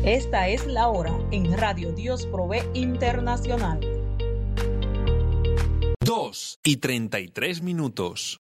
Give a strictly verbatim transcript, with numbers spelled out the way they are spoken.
Esta es la hora en Radio Dios Provee Internacional. dos y treinta y tres minutos.